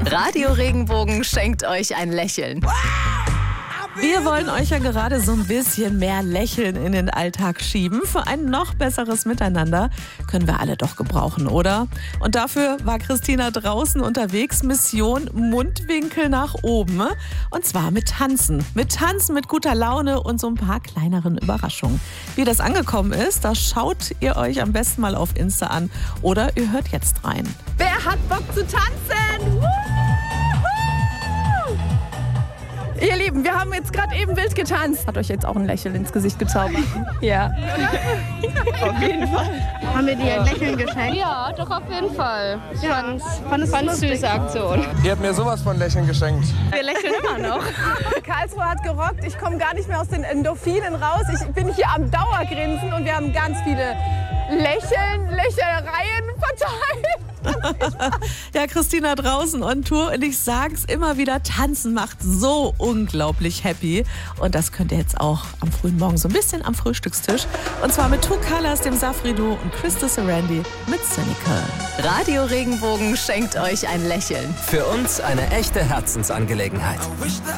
Radio Regenbogen schenkt euch ein Lächeln. Wir wollen euch ja gerade so ein bisschen mehr Lächeln in den Alltag schieben. Für ein noch besseres Miteinander können wir alle doch gebrauchen, oder? Und dafür war Christina draußen unterwegs. Mission Mundwinkel nach oben. Und zwar mit Tanzen. Mit Tanzen, mit guter Laune und so ein paar kleineren Überraschungen. Wie das angekommen ist, das schaut ihr euch am besten mal auf Insta an. Oder ihr hört jetzt rein. Wer hat Bock zu tanzen? Ihr Lieben, wir haben jetzt gerade eben wild getanzt. Hat euch jetzt auch ein Lächeln ins Gesicht gezaubert? Ja. Auf jeden Fall. Haben wir dir ein Lächeln geschenkt? Ja, doch auf jeden Fall. Ja. Fand es eine süße Aktion. Ihr habt mir sowas von Lächeln geschenkt. Wir lächeln immer noch. Karlsruhe hat gerockt. Ich komme gar nicht mehr aus den Endorphinen raus. Ich bin hier am Dauergrinsen und wir haben ganz viele Lächelereien verteilt. Ja, Christina draußen on Tour und ich sag's immer wieder, Tanzen macht so unglaublich happy. Und das könnt ihr jetzt auch am frühen Morgen so ein bisschen am Frühstückstisch. Und zwar mit Two Colors, dem Safrido und Crystal Sarandí mit Cynical. Radio Regenbogen schenkt euch ein Lächeln. Für uns eine echte Herzensangelegenheit.